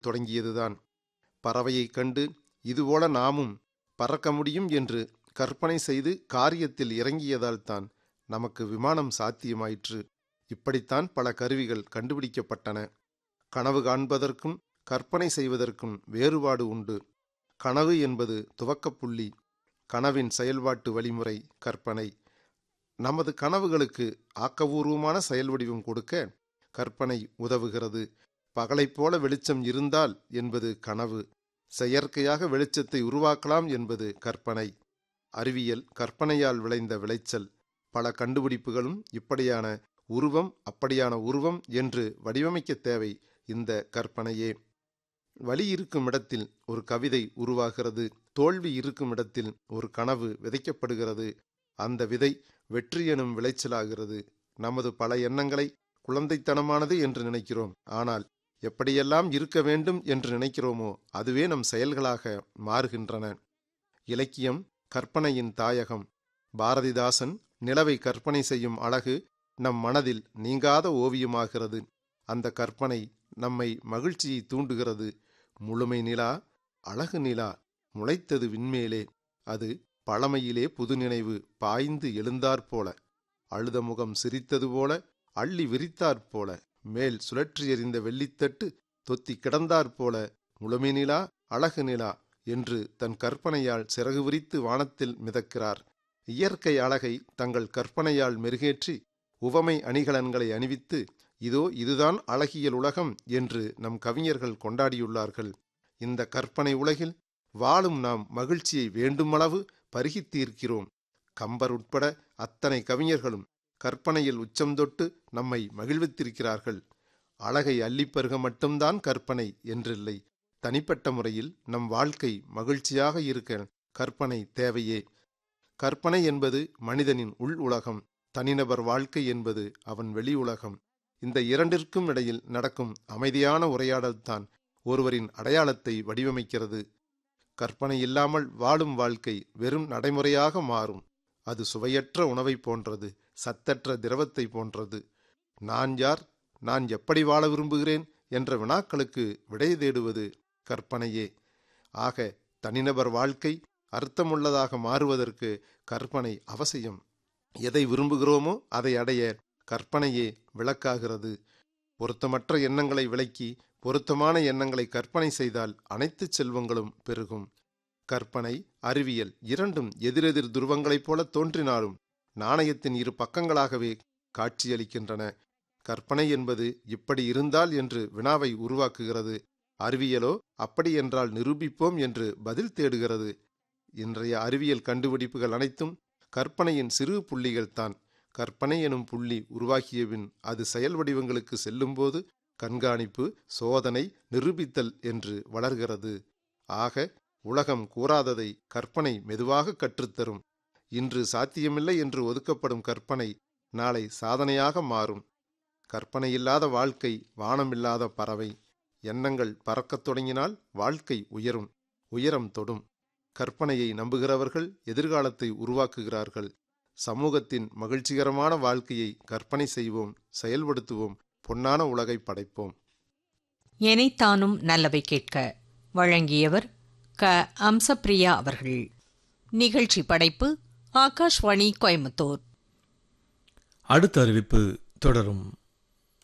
தொடங்கியதுதான். பறவையைக் கண்டு இதுபோல நாமும் பறக்க முடியும் என்று கற்பனை செய்து காரியத்தில் இறங்கியதால்தான் நமக்கு விமானம் சாத்தியமாயிற்று. இப்படித்தான் பல கருவிகள் கண்டுபிடிக்கப்பட்டன. கனவு காண்பதற்கும் கற்பனை செய்வதற்கும் வேறுபாடு உண்டு. கனவு என்பது துவக்கப்புள்ளி. கனவின் செயல்பாட்டு வழிமுறை கற்பனை. நமது கனவுகளுக்கு ஆக்கபூர்வமான செயல் வடிவம் கொடுக்க கற்பனை உதவுகிறது. பகலைப் போல வெளிச்சம் இருந்தால் என்பது கனவு. செயற்கையாக வெளிச்சத்தை உருவாக்கலாம் என்பது கற்பனை. அறிவியல் கற்பனையால் விளைந்த விளைச்சல். பல கண்டுபிடிப்புகளும் இப்படியான உருவம் அப்படியான உருவம் என்று வடிவமைக்க தேவை இந்த கற்பனையே. வலி இருக்கும் இடத்தில் ஒரு கவிதை உருவாகிறது. தோல்வி இருக்கும் இடத்தில் ஒரு கனவு விதைக்கப்படுகிறது. அந்த விதை வெற்றி எனும் விளைச்சலாகிறது. நமது பல எண்ணங்களை குழந்தைத்தனமானது என்று நினைக்கிறோம். ஆனால் எப்படியெல்லாம் இருக்க வேண்டும் என்று நினைக்கிறோமோ அதுவே நம் செயல்களாக மாறுகின்றன. இலக்கியம் கற்பனையின் தாயகம். பாரதிதாசன் நிலவை கற்பனை செய்யும் அழகு நம் மனதில் நீங்காத ஓவியமாகிறது. அந்த கற்பனை நம்மை மகிழ்ச்சியை தூண்டுகிறது. முழுமை நிலா, அழகு நிலா, முளைத்தது விண்மேலே, அது பழமையிலே புது நினைவு பாய்ந்து எழுந்தாற்போல, அழுத முகம் சிரித்தது போல, அள்ளி விரித்தாற்போல, மேல் சுழற்றி எறிந்த வெள்ளித்தட்டு தொத்தி கிடந்தாற்போல, முழுமை நிலா, அழகு நிலா என்று தன் கற்பனையால் சிறகு விரித்து வானத்தில் மிதக்கிறார். இயற்கை அழகை தங்கள் கற்பனையால் மெருகேற்றி உவமை அணிகலன்களை அணிவித்து இதோ இதுதான் அழகியல் உலகம் என்று நம் கவிஞர்கள் கொண்டாடியுள்ளார்கள். இந்த கற்பனை உலகில் வாழும் நாம் மகிழ்ச்சியை வேண்டுமளவு பருகித் தீர்க்கிறோம். கம்பர் உட்பட அத்தனை கவிஞர்களும் கற்பனையில் உச்சம் தொட்டு நம்மை மகிழ்வித்திருக்கிறார்கள். அழகை அள்ளிப்பருக மட்டும்தான் கற்பனை என்றில்லை. தனிப்பட்ட முறையில் நம் வாழ்க்கை மகிழ்ச்சியாக இருக்க கற்பனை தேவையே. கற்பனை என்பது மனிதனின் உள் உலகம். தனிநபர் வாழ்க்கை என்பது அவன் வெளி உலகம். இந்த இரண்டிற்கும் இடையில் நடக்கும் அமைதியான உரையாடல்தான் ஒருவரின் அடையாளத்தை வடிவமைக்கிறது. கற்பனை இல்லாமல் வாழும் வாழ்க்கை வெறும் நடைமுறையாக மாறும். அது சுவையற்ற உணவை போன்றது, சத்தற்ற திரவத்தை போன்றது. நான் யார், நான் எப்படி வாழ விரும்புகிறேன் என்ற வினாக்களுக்கு விடை தேடுவது கற்பனையே. ஆக தனிநபர் வாழ்க்கை அர்த்தமுள்ளதாக மாறுவதற்கு கற்பனை அவசியம். எதை விரும்புகிறோமோ அதை அடைய கற்பனையே விளக்காகிறது. பொருத்தமற்ற எண்ணங்களை விலக்கி பொருத்தமான எண்ணங்களை கற்பனை செய்தால் அனைத்து செல்வங்களும் பெருகும். கற்பனை, அறிவியல் இரண்டும் எதிரெதிர் துருவங்களைப் போல தோன்றினாலும் நாணயத்தின் இரு பக்கங்களாகவே காட்சியளிக்கின்றன. கற்பனை என்பது இப்படி இருந்தால் என்று வினாவை உருவாக்குகிறது. அறிவியலோ அப்படி என்றால் நிரூபிப்போம் என்று பதில் தேடுகிறது. இன்றைய அறிவியல் கண்டுபிடிப்புகள் அனைத்தும் கற்பனையின் சிறு புள்ளிகள்தான். கற்பனை எனும் புள்ளி உருவாக்கியபின் அது செயல் வடிவங்களுக்கு செல்லும்போது கண்காணிப்பு, சோதனை, நிரூபித்தல் என்று வளர்கிறது. ஆக உலகம் கூறாததை கற்பனை மெதுவாக கற்றுத்தரும். இன்று சாத்தியமில்லை என்று ஒதுக்கப்படும் கற்பனை நாளை சாதனையாக மாறும். கற்பனையில்லாத வாழ்க்கை வானமில்லாத பறவை. எண்ணங்கள் பறக்கத் தொடங்கினால் வாழ்க்கை உயரும், உயரம் தொடும். கற்பனையை நம்புகிறவர்கள் எதிர்காலத்தை உருவாக்குகிறார்கள். சமூகத்தின் மகிழ்ச்சிகரமான வாழ்க்கையை கற்பனை செய்வோம், செயல்படுத்துவோம், பொன்னான உலகை படைப்போம். எனைத்தானும் நல்லவை கேட்க வழங்கியவர் க. அம்சப்பிரியா அவர்கள். நிகழ்ச்சி படைப்பு ஆகாஷ்வாணி கோயம்புத்தூர். அடுத்த அறிவிப்பு தொடரும்.